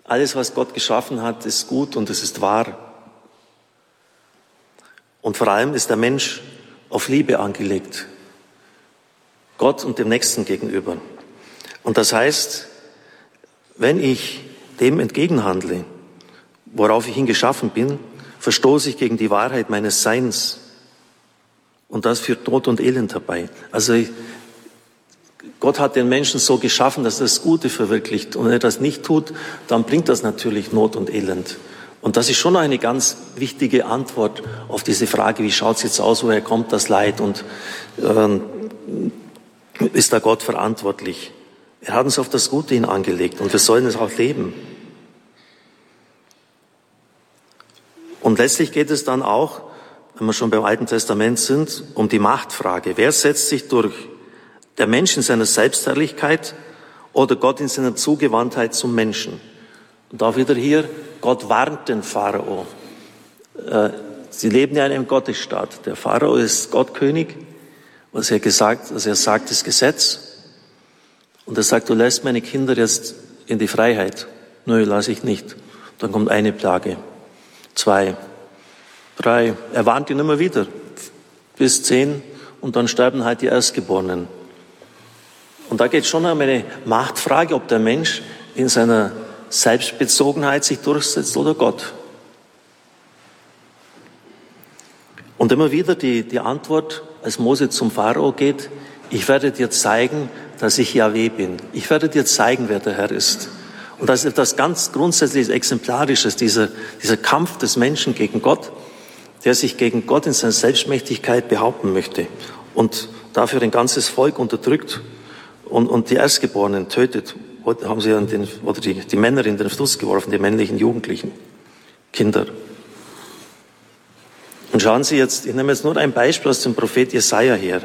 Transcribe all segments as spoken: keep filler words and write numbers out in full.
Alles, was Gott geschaffen hat, ist gut und es ist wahr. Und vor allem ist der Mensch auf Liebe angelegt. Gott und dem Nächsten gegenüber. Und das heißt, wenn ich dem entgegenhandle, worauf ich ihn geschaffen bin, verstoße ich gegen die Wahrheit meines Seins. Und das führt Tod und Elend herbei. Also ich, Gott hat den Menschen so geschaffen, dass er das Gute verwirklicht. Und wenn er das nicht tut, dann bringt das natürlich Not und Elend. Und das ist schon eine ganz wichtige Antwort auf diese Frage, wie schaut es jetzt aus, woher kommt das Leid und äh, ist da Gott verantwortlich? Er hat uns auf das Gute hin angelegt und wir sollen es auch leben. Und letztlich geht es dann auch, wenn wir schon beim Alten Testament sind, um die Machtfrage. Wer setzt sich durch? Der Mensch in seiner Selbstherrlichkeit oder Gott in seiner Zugewandtheit zum Menschen? Und auch wieder hier, Gott warnt den Pharao. Sie leben ja in einem Gottesstaat. Der Pharao ist Gottkönig. Was er gesagt, was er sagt, ist Gesetz. Und er sagt, du lässt meine Kinder jetzt in die Freiheit. Nö, lasse ich nicht. Dann kommt eine Plage, zwei, drei. Er warnt ihn immer wieder. Bis zehn und dann sterben halt die Erstgeborenen. Und da geht es schon um eine Machtfrage, ob der Mensch in seiner Selbstbezogenheit sich durchsetzt oder Gott. Und immer wieder die, die Antwort, als Mose zum Pharao geht, ich werde dir zeigen, dass ich Jahwe bin. Ich werde dir zeigen, wer der Herr ist. Und das ist etwas ganz Grundsätzliches, Exemplarisches, dieser, dieser Kampf des Menschen gegen Gott, der sich gegen Gott in seiner Selbstmächtigkeit behaupten möchte und dafür ein ganzes Volk unterdrückt und, und die Erstgeborenen tötet. Heute haben sie ja den, oder die, die Männer in den Fluss geworfen, die männlichen Jugendlichen, Kinder. Und schauen Sie jetzt, ich nehme jetzt nur ein Beispiel aus dem Prophet Jesaja her.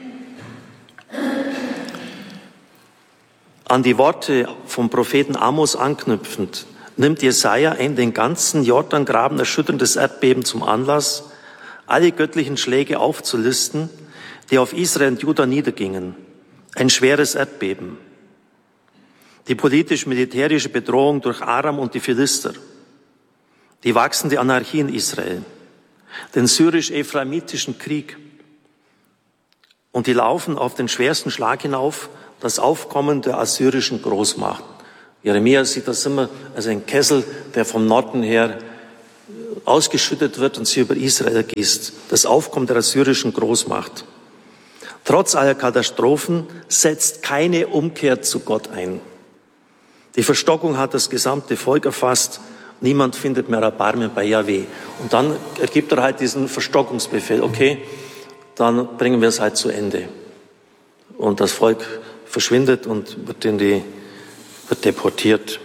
An die Worte vom Propheten Amos anknüpfend, nimmt Jesaja ein den ganzen Jordangraben erschütterndes Erdbeben zum Anlass, alle göttlichen Schläge aufzulisten, die auf Israel und Juda niedergingen. Ein schweres Erdbeben. Die politisch-militärische Bedrohung durch Aram und die Philister. Die wachsende Anarchie in Israel. Den syrisch-ephraimitischen Krieg. Und die laufen auf den schwersten Schlag hinauf, das Aufkommen der assyrischen Großmacht. Jeremia sieht das immer als ein Kessel, der vom Norden her ausgeschüttet wird und sie über Israel gießt. Das Aufkommen der assyrischen Großmacht. Trotz aller Katastrophen setzt keine Umkehr zu Gott ein. Die Verstockung hat das gesamte Volk erfasst. Niemand findet mehr Erbarmen bei Jahwe. Und dann ergibt er halt diesen Verstockungsbefehl. Okay, dann bringen wir es halt zu Ende. Und das Volk verschwindet und wird in die, wird deportiert.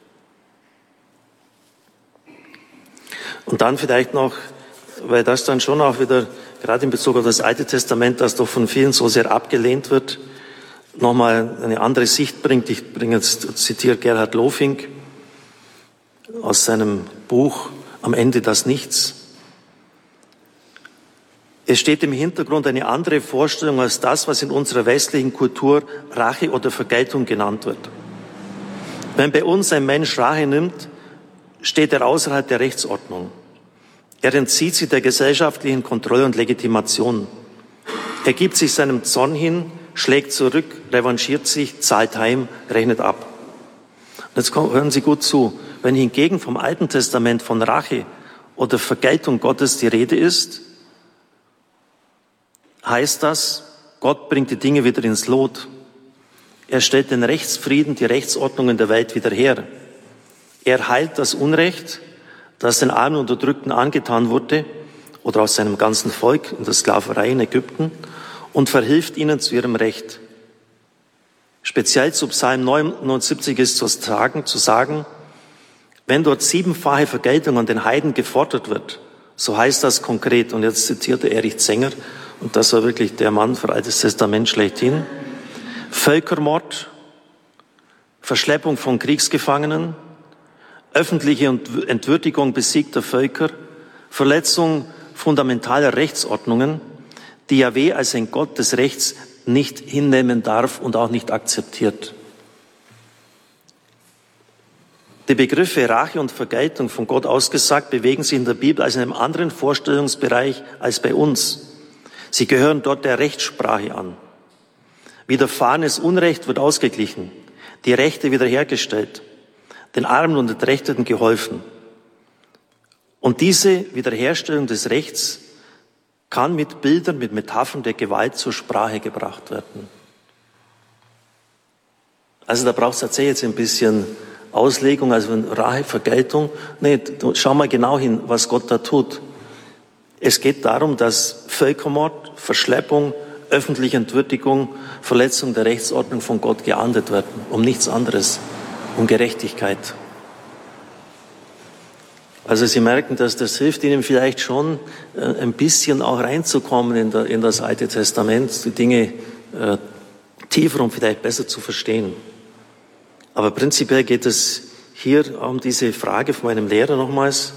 Und dann vielleicht noch, weil das dann schon auch wieder, gerade in Bezug auf das Alte Testament, das doch von vielen so sehr abgelehnt wird, nochmal eine andere Sicht bringt. Ich bringe jetzt, zitiere Gerhard Lofink aus seinem Buch Am Ende das Nichts. Es steht im Hintergrund eine andere Vorstellung als das, was in unserer westlichen Kultur Rache oder Vergeltung genannt wird. Wenn bei uns ein Mensch Rache nimmt, steht er außerhalb der Rechtsordnung. Er entzieht sich der gesellschaftlichen Kontrolle und Legitimation. Er gibt sich seinem Zorn hin, schlägt zurück, revanchiert sich, zahlt heim, rechnet ab. Und jetzt hören Sie gut zu. Wenn hingegen vom Alten Testament von Rache oder Vergeltung Gottes die Rede ist, heißt das, Gott bringt die Dinge wieder ins Lot. Er stellt den Rechtsfrieden, die Rechtsordnung in der Welt wieder her. Er heilt das Unrecht, das den armen Unterdrückten angetan wurde, oder aus seinem ganzen Volk in der Sklaverei in Ägypten, und verhilft ihnen zu ihrem Recht. Speziell zu Psalm neunundsiebzig ist zu sagen, zu sagen, wenn dort siebenfache Vergeltung an den Heiden gefordert wird, so heißt das konkret, und jetzt zitierte Erich Zenger, und das war wirklich der Mann für Altes Testament schlechthin, Völkermord, Verschleppung von Kriegsgefangenen, öffentliche Entwürdigung besiegter Völker, Verletzung fundamentaler Rechtsordnungen, die Jahwe als ein Gott des Rechts nicht hinnehmen darf und auch nicht akzeptiert. Die Begriffe Rache und Vergeltung, von Gott ausgesagt, bewegen sich in der Bibel als in einem anderen Vorstellungsbereich als bei uns. Sie gehören dort der Rechtssprache an. Widerfahrenes Unrecht wird ausgeglichen, die Rechte wiederhergestellt, den Armen und Entrechteten geholfen. Und diese Wiederherstellung des Rechts kann mit Bildern, mit Metaphern der Gewalt zur Sprache gebracht werden. Also da braucht es tatsächlich jetzt ein bisschen Auslegung, also Rache, Vergeltung. Nee, schau mal genau hin, was Gott da tut. Es geht darum, dass Völkermord, Verschleppung, öffentliche Entwürdigung, Verletzung der Rechtsordnung von Gott geahndet werden. Um nichts anderes, um Gerechtigkeit. Also Sie merken, dass das hilft Ihnen vielleicht schon, äh, ein bisschen auch reinzukommen in, der, in das Alte Testament, die Dinge äh, tiefer und vielleicht besser zu verstehen. Aber prinzipiell geht es hier um diese Frage von meinem Lehrer nochmals.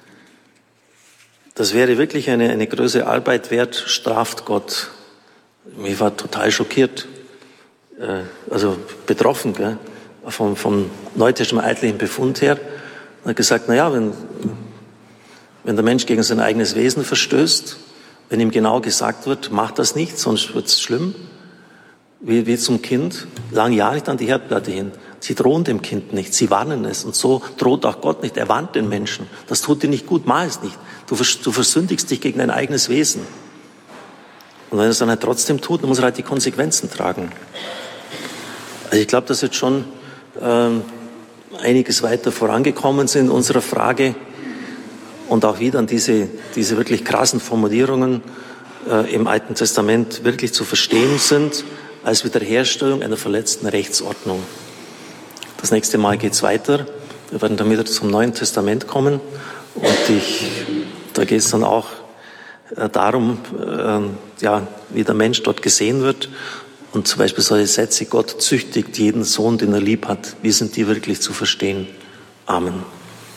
Das wäre wirklich eine, eine größere Arbeit wert, straft Gott. Ich war total schockiert, äh, also betroffen, gell, vom, vom neutestamentlichen Befund her. Er hat gesagt, na ja, wenn, wenn der Mensch gegen sein eigenes Wesen verstößt, wenn ihm genau gesagt wird, mach das nicht, sonst wird's schlimm, wie, wie zum Kind, lang ja nicht an die Herdplatte hin. Sie drohen dem Kind nicht, sie warnen es. Und so droht auch Gott nicht, er warnt den Menschen. Das tut dir nicht gut, mach es nicht. Du, du versündigst dich gegen dein eigenes Wesen. Und wenn er es dann halt trotzdem tut, dann muss er halt die Konsequenzen tragen. Also ich glaube, dass jetzt schon ähm, einiges weiter vorangekommen sind in unserer Frage und auch wieder an diese, diese wirklich krassen Formulierungen äh, im Alten Testament wirklich zu verstehen sind als Wiederherstellung einer verletzten Rechtsordnung. Das nächste Mal geht's weiter. Wir werden dann wieder zum Neuen Testament kommen und ich, da geht es dann auch äh, darum, äh, ja, wie der Mensch dort gesehen wird. Und zum Beispiel solche Sätze, Gott züchtigt jeden Sohn, den er lieb hat. Wie sind die wirklich zu verstehen? Amen.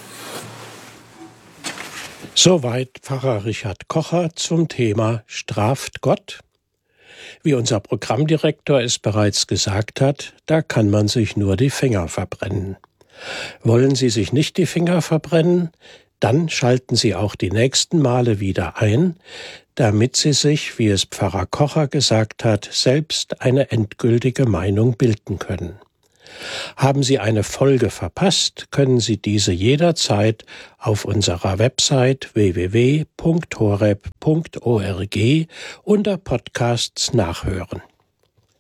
Soweit Pfarrer Richard Kocher zum Thema Straft Gott? Wie unser Programmdirektor es bereits gesagt hat, da kann man sich nur die Finger verbrennen. Wollen Sie sich nicht die Finger verbrennen? Dann schalten Sie auch die nächsten Male wieder ein, damit Sie sich, wie es Pfarrer Kocher gesagt hat, selbst eine endgültige Meinung bilden können. Haben Sie eine Folge verpasst, können Sie diese jederzeit auf unserer Website w w w punkt horeb punkt org unter Podcasts nachhören.